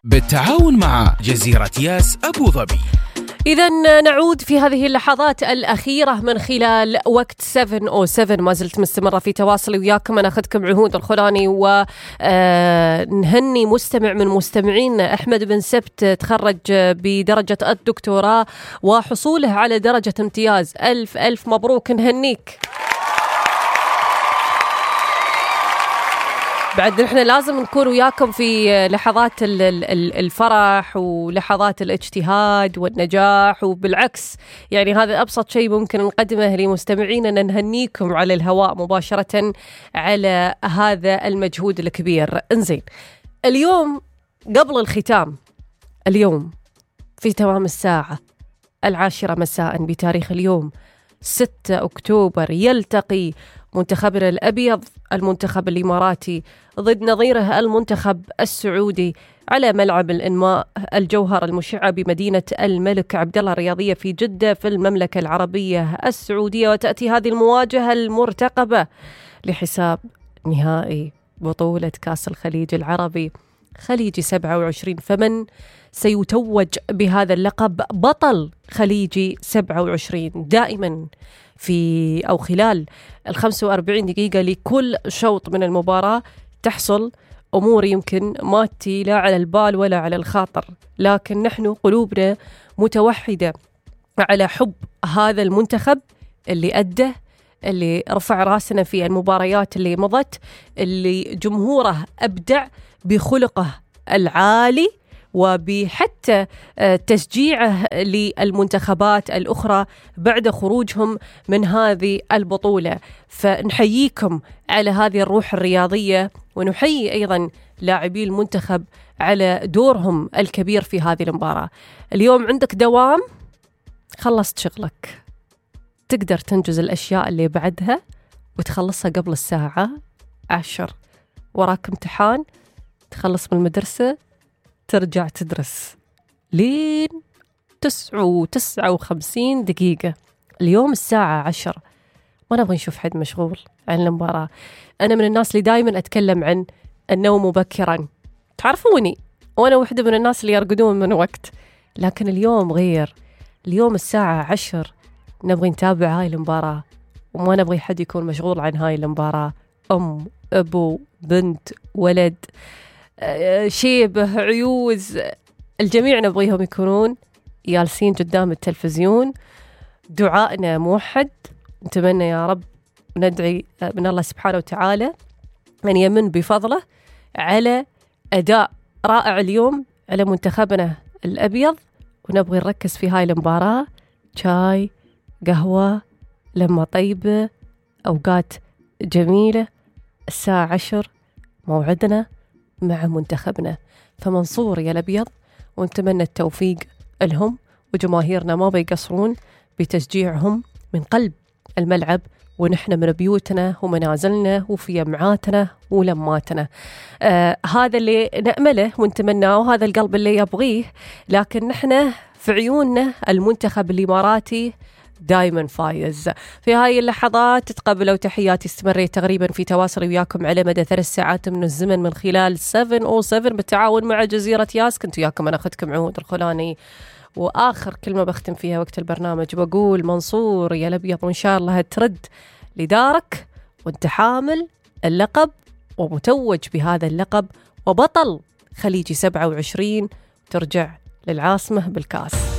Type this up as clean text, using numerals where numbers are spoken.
بالتعاون مع جزيرة ياس أبو ظبي. إذن نعود في هذه اللحظات الأخيرة من خلال وقت 7:07. ما زلت مستمرة في تواصلي وياكم. أنا أخذكم عهود الخلاني ونهني مستمع من مستمعين أحمد بن سبت، تخرج بدرجة الدكتوراه وحصوله على درجة امتياز. ألف ألف مبروك، نهنيك. بعد نحن لازم نكون وياكم في لحظات الفرح ولحظات الاجتهاد والنجاح، وبالعكس يعني هذا أبسط شيء ممكن نقدمه لمستمعينا، أن نهنيكم على الهواء مباشرة على هذا المجهود الكبير. انزين، اليوم قبل الختام، اليوم في تمام الساعة 10 مساء بتاريخ اليوم 6 أكتوبر يلتقي منتخبنا الأبيض المنتخب الإماراتي ضد نظيره المنتخب السعودي على ملعب الإنماء الجوهر المشع بمدينة الملك عبدالله الرياضية في جدة في المملكة العربية السعودية. وتأتي هذه المواجهة المرتقبة لحساب نهائي بطولة كأس الخليج العربي خليجي 27. فمن سيتوج بهذا اللقب بطل خليجي 27؟ دائما في أو خلال 45 دقيقة لكل شوط من المباراة تحصل أمور يمكن ما تي لا على البال ولا على الخاطر، لكن نحن قلوبنا متوحدة على حب هذا المنتخب اللي أدى، اللي رفع راسنا في المباريات اللي مضت، اللي جمهوره أبدع بخلقه العالي وبحتى تشجيعه للمنتخبات الأخرى بعد خروجهم من هذه البطولة. فنحييكم على هذه الروح الرياضية، ونحيي أيضا لاعبي المنتخب على دورهم الكبير في هذه المباراة. اليوم عندك دوام، خلصت شغلك، تقدر تنجز الأشياء اللي بعدها وتخلصها قبل الساعة 10. وراك امتحان، تخلص من المدرسة ترجع تدرس لين 59 دقيقة. اليوم الساعة 10، ما نبغى نشوف حد مشغول عن المباراة. أنا من الناس اللي دايما أتكلم عن النوم مبكرا، تعرفوني، وأنا واحدة من الناس اللي يرقدون من وقت، لكن اليوم غير. اليوم الساعة 10 نبغي نتابع هاي المباراة، وما نبغي حد يكون مشغول عن هاي المباراة. أم، أبو، بنت، ولد، شيبه، عيوز، الجميع نبغيهم يكونون جالسين قدام التلفزيون. دعائنا موحد، نتمنى يا رب، ندعي من الله سبحانه وتعالى أن يمن بفضله على أداء رائع اليوم على منتخبنا الأبيض. ونبغي نركز في هاي المباراة، شاي، قهوة، لما طيبة، أوقات جميلة. الساعة 10 موعدنا مع منتخبنا. فمنصور يا الأبيض، ونتمنى التوفيق لهم، وجماهيرنا ما بيقصرون بتشجيعهم من قلب الملعب، ونحن من بيوتنا ومنازلنا وفي جمعاتنا ولماتنا. هذا اللي نأمله ونتمناه، وهذا القلب اللي يبغيه. لكن نحن في عيوننا المنتخب الإماراتي دايما فايز. في هاي اللحظات تقبلوا تحياتي، استمريت تقريبا في تواصلي وياكم على مدى 3 ساعات من الزمن من خلال 7:07 بالتعاون مع جزيرة ياس. كنت وياكم أنا أخذكم عهود الخلاني، وآخر كلمة بختم فيها وقت البرنامج بقول منصور يا الأبيض، وإن شاء الله ترد لدارك وانت حامل اللقب ومتوج بهذا اللقب وبطل خليجي 27، ترجع للعاصمة بالكاس.